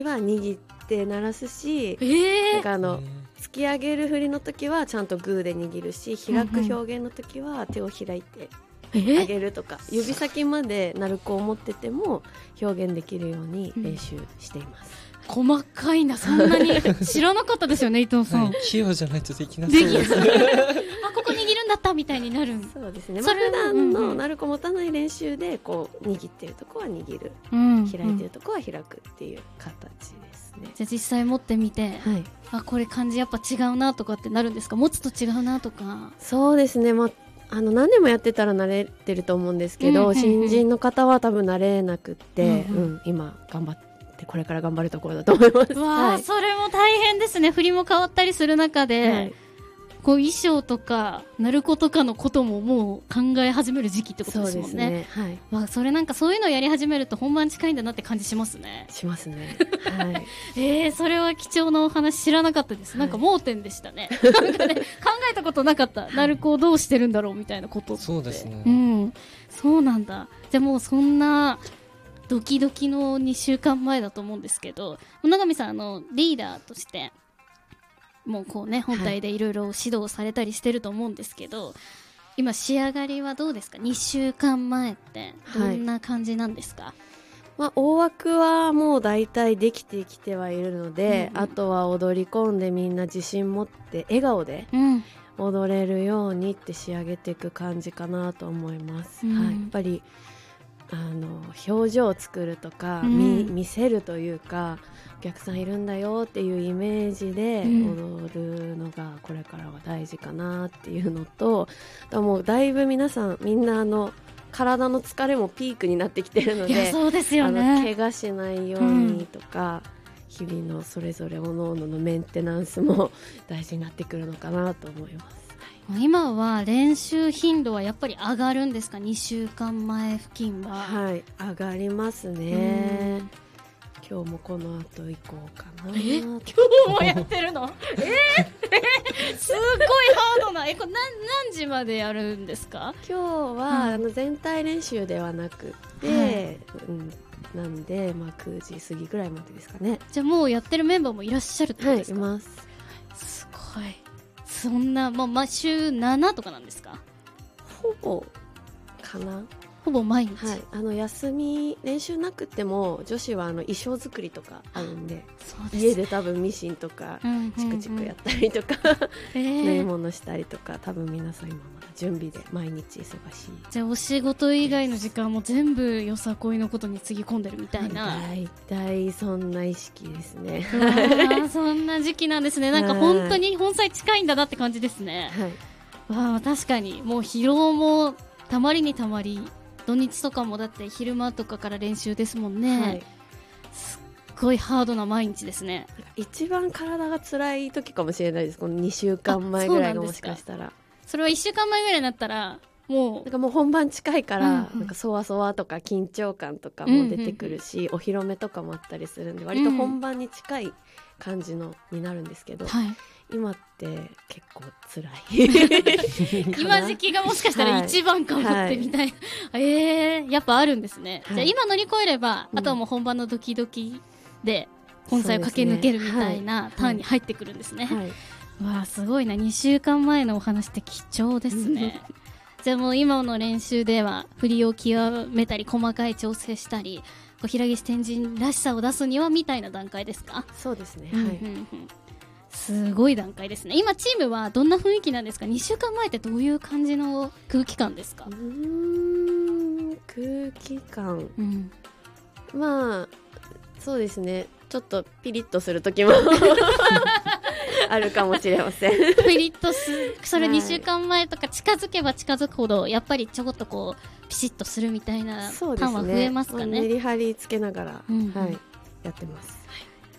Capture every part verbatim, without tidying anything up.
は握って鳴らすし、 えー、 なんかあの突き上げる振りの時はちゃんとグーで握るし、開く表現の時は手を開いて上げるとか、えー、指先まで鳴子を持ってても表現できるように練習しています、 うん、細かいな。そんなに知らなかったですよね伊藤さん、はい、 器用じゃないとできなそうですあ、ここ握るんだったみたいになる。 そうですね、まあ、普段の鳴子持たない練習でこう握ってるとこは握る、うん、開いてるとこは開くっていう形ですね。 じゃあ実際持ってみて、はい、あ、これ感じやっぱ違うなとかってなるんですか？持つと違うなとか。 そうですね、まああの何年もやってたら慣れてると思うんですけど、うんうんうん、新人の方は多分慣れなくって、うんうんうん、今頑張ってこれから頑張るところだと思います。 わー、はい、それも大変ですね。振りも変わったりする中で、はい、こう衣装とか鳴子とかのことももう考え始める時期ってことですもんね。そうですね、はい、わ、それなんかそういうのをやり始めると本番近いんだなって感じしますね。 しますね、はい、 えー、それは貴重なお話知らなかったです、はい、なんか盲点でしたねなんかね、考えたことなかった、鳴子をどうしてるんだろうみたいなことって。 そうですね、 うん、そうなんだ。じゃあもうそんなドキドキのにしゅうかんまえだと思うんですけど、永見さん、あのリーダーとしてもうこうね、本体でいろいろ指導されたりしてると思うんですけど、はい、今仕上がりはどうですか？にしゅうかんまえってどんな感じなんですか？はい、 まあ、大枠はもう大体できてきてはいるので、うんうん、あとは踊り込んでみんな自信持って笑顔で踊れるようにって仕上げていく感じかなと思います、うん、はい、やっぱりあの表情を作るとか、うん、見, 見せるというか、お客さんいるんだよっていうイメージで踊るのがこれからは大事かなっていうのと、もうだいぶ皆さんみんなあの体の疲れもピークになってきてるので、 いやそうですよね、 あの怪我しないようにとか、うん、日々のそれぞれ各々のメンテナンスも大事になってくるのかなと思います。 今は練習頻度はやっぱり上がるんですか？にしゅうかんまえ付近は。 はい、上がりますね。今日もこの後行こうかな。 え、今日もやってるの？えー、すごいハードな。え、これ 何, 何時までやるんですか？ 今日は、うん、あの全体練習ではなくて、はい、うん、なんで、まあ、くじ過ぎぐらいまでですかね。 じゃあもうやってるメンバーもいらっしゃるってことですか？ はい、います。 すごい。そんな、もう毎週ななとかなんですか？ ほぼかな。 ほぼ毎日、 はい、あの休み練習なくても女子はあの衣装作りとかあるんで、 そうです、 家で多分ミシンとか、うんうんうん、チクチクやったりとか、えー、縫い物したりとか、多分皆さん今まだ準備で毎日忙しい。 じゃあお仕事以外の時間も全部よさこいのことにつぎ込んでるみたいな。 大体そんな意識ですねあそんな時期なんですね。なんか本当に本妻近いんだなって感じですね。はい、わあ、確かにもう疲労もたまりにたまり、土日とかもだって昼間とかから練習ですもんね、はい、すっごいハードな毎日ですね。 一番体が辛い時かもしれないです、このにしゅうかんまえぐらいが。もしかしたらそ, それはいっしゅうかんまえぐらいになったらもうなんかもう本番近いから、うんうん、なんかそわそわとか緊張感とかも出てくるし、うんうんうん、お披露目とかもあったりするんで割と本番に近い感じのになるんですけど、はい、今って結構辛い今時期がもしかしたら一番かもってみたいな、はい、えー、やっぱあるんですね、はい、じゃあ今乗り越えれば、うん、あとはもう本番のドキドキで本妻を駆け抜けるみたいなターンに入ってくるんですね、はいはい、わあすごいな。にしゅうかんまえのお話って貴重ですねじゃあもう今の練習では振りを極めたり細かい調整したり、こう平岸天神らしさを出すにはみたいな段階ですか？ そうですね、 うんうんうん、はい、すごい段階ですね。今チームはどんな雰囲気なんですか？にしゅうかんまえってどういう感じの空気感ですか？ うーん、空気感、うん、まあそうですね、ちょっとピリッとする時もあるかもしれませんピリッとすそれにしゅうかんまえとか近づけば近づくほどやっぱりちょこっとこうピシッとするみたいなターンは増えますかね。 メリハリつけながら、うんうん、はい、やってます、はい、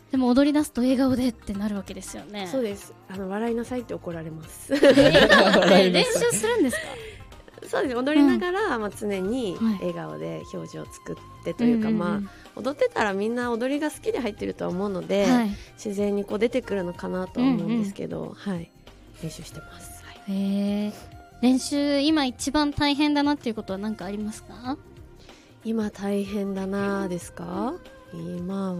でも踊り出すと笑顔でってなるわけですよね。 そうです、あの笑いなさいって怒られます笑顔で練習するんですか？ そうです、踊りながら、うん、まあ、常に笑顔で表情を作ってというか、はい、まあ、踊ってたらみんな踊りが好きで入ってるとは思うので、はい、自然にこう出てくるのかなとは思うんですけど、うんうん、はい、練習してます、はい、 へー。練習今一番大変だなっていうことは何かありますか？ 今大変だなですか？今は